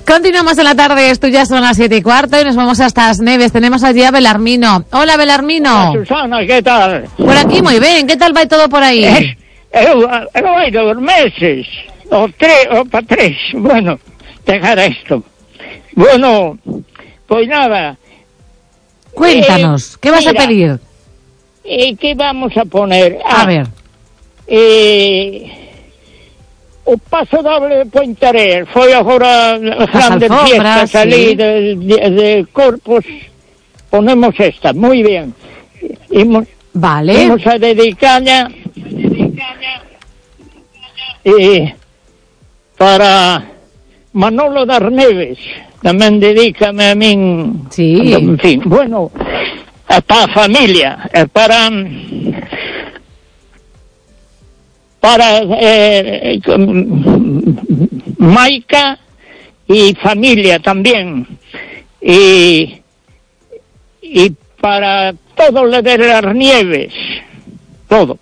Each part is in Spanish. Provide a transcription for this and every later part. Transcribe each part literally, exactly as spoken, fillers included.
Continuamos en la tarde, esto ya son las siete y cuarto y nos vamos hasta las Neves. Tenemos allí a Belarmino. Hola, Belarmino. Hola, Susana, ¿qué tal? Por aquí muy bien, ¿qué tal va todo por ahí? Eh, eu, eu hai dos meses, o tres, o pa tres, bueno, dejar esto. Bueno, pues nada. Cuéntanos, eh, ¿qué vas mira, a pedir? Eh, ¿Qué vamos a poner? A Ah, ver. Eh, o paso doble de Pointarés, foi agora as grandes alfombras, fiestas ali sí. de, de, de Corpus, ponemos esta, muy bien. Imos, Vale. Vamos a dedicarla eh, para Manolo das Neves, tamén dedícame a min. Sí. En fin, bueno, para a familia, eh, para para eh, Maica y familia también, y y para todos los de las Nieves, todos.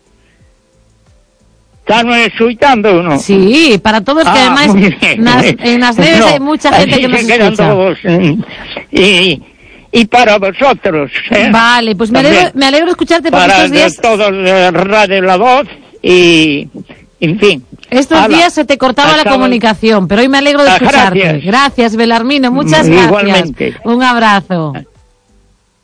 ¿Están escuchando o no? Sí, para todos, que Ah, además muy bien. nas- en las Neves No, hay mucha gente así que nos se quedan escucha. todos, eh, y, y para vosotros, ¿eh? Vale, pues me alegro, También. me alegro de escucharte porque Para estos días, de todos de Radio La Voz y, en fin. estos Hala. días se te cortaba la Hasta comunicación, pero hoy me alegro de Ah, escucharte. gracias. Gracias, Belarmino, muchas gracias. Igualmente. Un abrazo.